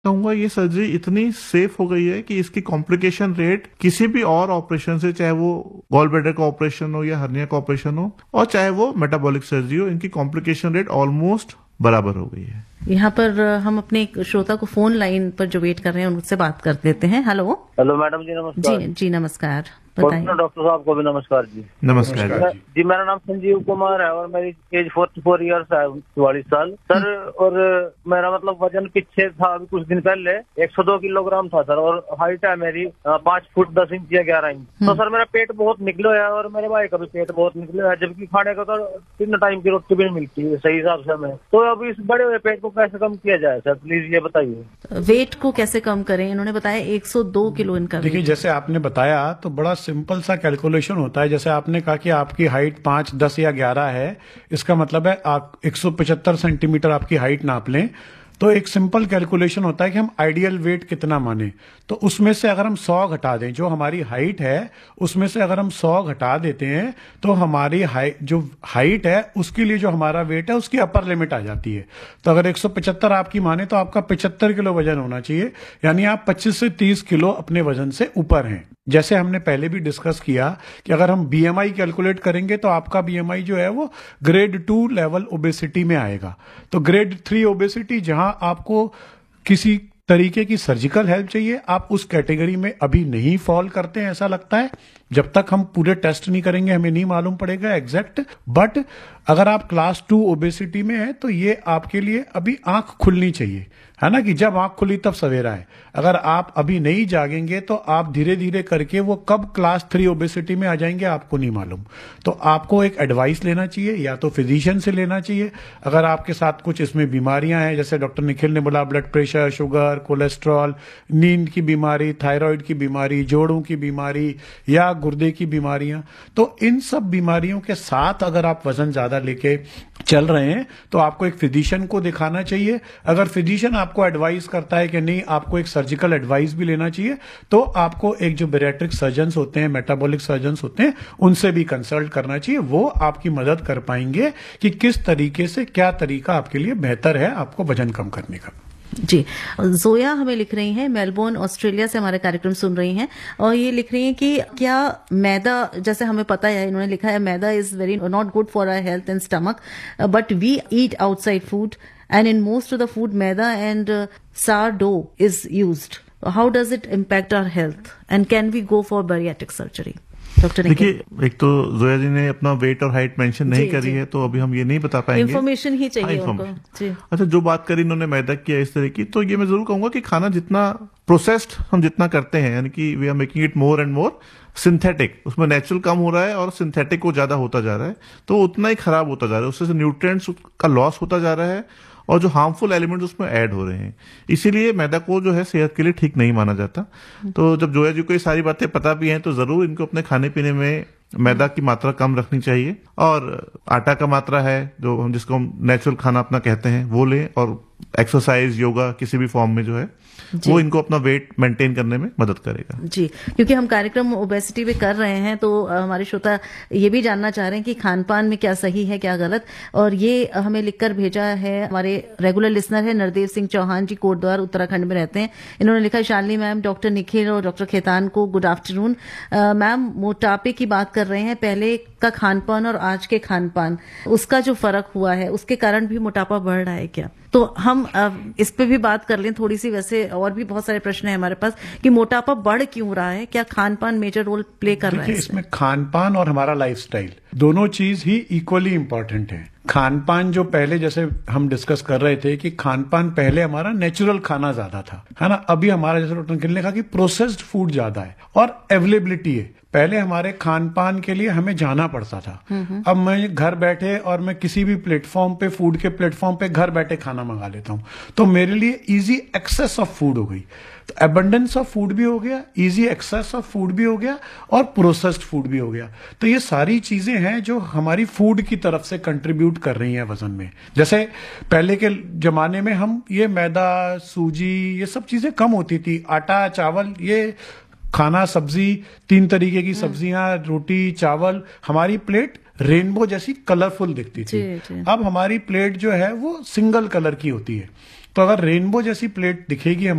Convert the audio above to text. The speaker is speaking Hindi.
कहूंगा ये सर्जरी इतनी सेफ हो गई है कि इसकी कॉम्प्लिकेशन रेट किसी भी और ऑपरेशन से, चाहे वो गॉल ब्लैडर का ऑपरेशन हो या हर्निया का ऑपरेशन हो और चाहे वो मेटाबॉलिक सर्जरी हो, इनकी कॉम्प्लिकेशन रेट ऑलमोस्ट बराबर हो गई है। यहाँ पर हम अपने एक श्रोता को फोन लाइन पर जो वेट कर रहे हैं उनसे बात कर देते हैं। हेलो। हेलो मैडम जी, नमस्कार। जी नमस्कार, बताइए। डॉक्टर साहब को भी नमस्कार जी। नमस्कार जी, मेरा नाम संजीव कुमार है और मेरी एज 44 ईयर्स है, 44 साल सर। और मेरा मतलब वजन पीछे था अभी कुछ दिन पहले 102 किलोग्राम था सर, और हाइट है मेरी 5 फुट 10 इंच या 11 इंच। तो सर मेरा पेट बहुत निकलो है और मेरे भाई का भी पेट बहुत निकलो है, जबकि खाने का तो 3 टाइम की रोटी भी नहीं मिलती है सही हिसाब से हमें। तो अब इस बड़े हुए पेट को कैसे कम किया जाए सर, प्लीज ये बताइए। वेट को कैसे कम करें? इन्होंने बताया 102 किलो इनका। देखिए, जैसे आपने बताया तो बड़ा सिंपल सा कैलकुलेशन होता है। जैसे आपने कहा कि आपकी हाइट 5, 10 या 11 है, इसका मतलब है आप 175 सेंटीमीटर आपकी हाइट नाप लें। तो एक सिंपल कैलकुलेशन होता है कि हम आइडियल वेट कितना माने। तो उसमें से अगर हम 100 घटा दें, जो हमारी हाइट है उसमें से अगर हम 100 घटा देते हैं तो हमारी जो हाइट है उसके लिए जो हमारा वेट है उसकी अपर लिमिट आ जाती है। तो अगर 175 आपकी माने तो आपका 75 किलो वजन होना चाहिए, यानी आप 25 से 30 किलो अपने वजन से ऊपर हैं। जैसे हमने पहले भी डिस्कस किया कि अगर हम बीएमआई कैलकुलेट करेंगे तो आपका बीएमआई जो है वो ग्रेड 2 लेवल ओबेसिटी में आएगा। तो ग्रेड 3 ओबेसिटी, जहां आपको किसी तरीके की सर्जिकल हेल्प चाहिए, आप उस कैटेगरी में अभी नहीं फॉल करते हैं ऐसा लगता है। जब तक हम पूरे टेस्ट नहीं करेंगे हमें नहीं मालूम पड़ेगा एग्जैक्ट। बट अगर आप क्लास 2 ओबेसिटी में है तो ये आपके लिए अभी आंख खुलनी चाहिए, है ना, कि जब आंख खुली तब सवेरा है। अगर आप अभी नहीं जागेंगे तो आप धीरे धीरे करके वो कब क्लास 3 ओबेसिटी में आ जाएंगे आपको नहीं मालूम। तो आपको एक एडवाइस लेना चाहिए, या तो फिजिशियन से लेना चाहिए। अगर आपके साथ कुछ इसमें बीमारियां हैं, जैसे डॉक्टर निखिल ने बोला ब्लड प्रेशर, शुगर, कोलेस्ट्रॉल, नींद की बीमारी, थायराइड की बीमारी, जोड़ों की बीमारी या गुर्दे की बीमारियां, तो इन सब बीमारियों के साथ अगर आप वजन ज्यादा लेके चल रहे हैं तो आपको एक फिजिशियन को दिखाना चाहिए। अगर फिजिशियन आपको एडवाइस करता है कि नहीं आपको एक सर्जिकल एडवाइस भी लेना चाहिए, तो आपको एक जो बैरिएट्रिक सर्जन्स होते हैं, मेटाबॉलिक सर्जन्स होते हैं, उनसे भी कंसल्ट करना चाहिए। वो आपकी मदद कर पाएंगे कि किस तरीके से क्या तरीका आपके लिए बेहतर है आपको वजन कम करने का। जी, जोया हमें लिख रही हैं, मेलबोर्न ऑस्ट्रेलिया से हमारे कार्यक्रम सुन रही हैं, और ये लिख रही हैं कि क्या मैदा, जैसे हमें पता है, इन्होंने लिखा है मैदा is very not good for our health and stomach, but we eat outside food and in most of the food maida and sourdough is used. How does it impact our health and can we go for bariatric surgery? Doctor देखिए, एक तो जोया जी ने अपना वेट और हाइट मेंशन नहीं करी है, तो अभी हम ये नहीं बता पाएंगे। इन्फॉर्मेशन ही चाहिए उनको। अच्छा, जो बात करी इन्होंने मैदा की इस तरह की, तो ये मैं जरूर कहूंगा कि खाना जितना प्रोसेस्ड हम जितना करते हैं, यानी कि we are making it more and more synthetic, उसमें नेचुरल कम हो रहा है और सिंथेटिक वो ज्यादा होता जा रहा है, तो उतना ही खराब होता जा रहा है, उससे न्यूट्रिएंट्स का लॉस होता जा रहा है और जो हार्मफुल एलिमेंट्स उसमें ऐड हो रहे हैं। इसीलिए मैदा को जो है सेहत के लिए ठीक नहीं माना जाता। तो जब जोया जी को ये सारी बातें पता भी हैं तो जरूर इनको अपने खाने पीने में मैदा की मात्रा कम रखनी चाहिए, और आटा का मात्रा है जो हम जिसको हम नेचुरल खाना अपना कहते हैं वो लें, और एक्सरसाइज, योगा किसी भी फॉर्म में जो है वो इनको अपना वेट मेंटेन करने में मदद करेगा। जी, क्योंकि हम कार्यक्रम ओबेसिटी पे कर रहे हैं तो हमारे श्रोता ये भी जानना चाह रहे हैं कि खान पान में क्या सही है क्या गलत, और ये हमें लिखकर भेजा है हमारे रेगुलर लिसनर है नरदेव सिंह चौहान जी, कोटद्वार उत्तराखंड में रहते हैं। इन्होंने लिखा, शालिनी मैम, डॉक्टर निखिल और डॉक्टर खेतान को गुड आफ्टरनून। मैम, मोटापे की बात कर रहे हैं, पहले का खान पान और आज के खान पान उसका जो फर्क हुआ है उसके कारण भी मोटापा बढ़ रहा है क्या? तो हम इस पे भी बात कर लें थोड़ी सी। वैसे और भी बहुत सारे प्रश्न हैं हमारे पास कि मोटापा बढ़ क्यों रहा है, क्या खान पान मेजर रोल प्ले कर रहा है? इसमें खान पान और हमारा लाइफस्टाइल दोनों चीज ही इक्वली इंपॉर्टेंट है। खान पान जो पहले जैसे हम डिस्कस कर रहे थे कि खान पान पहले हमारा नेचुरल खाना ज्यादा था, है ना। अभी हमारा जैसे डॉक्टर निखिल ने कहा कि प्रोसेस्ड फूड ज्यादा है और अवेलेबिलिटी है। पहले हमारे खान पान के लिए हमें जाना पड़ता था, अब मैं घर बैठे और मैं किसी भी प्लेटफॉर्म पे, फूड के प्लेटफॉर्म पे घर बैठे खाना मंगा लेता हूं, तो मेरे लिए इजी एक्सेस ऑफ फूड हो गई। तो एबंडेंस ऑफ फूड भी हो गया, इजी एक्सेस ऑफ फूड भी हो गया और प्रोसेस्ड फूड भी हो गया। तो ये सारी चीजें हैं जो हमारी फूड की तरफ से कंट्रीब्यूट कर रही हैं वजन में। जैसे पहले के जमाने में हम ये मैदा, सूजी, ये सब चीजें कम होती थी, आटा, चावल, ये खाना, सब्जी, 3 तरीके की सब्जियां, रोटी, चावल, हमारी प्लेट रेनबो जैसी कलरफुल दिखती थी। अब हमारी प्लेट जो है वो सिंगल कलर की होती है। तो अगर रेनबो जैसी प्लेट दिखेगी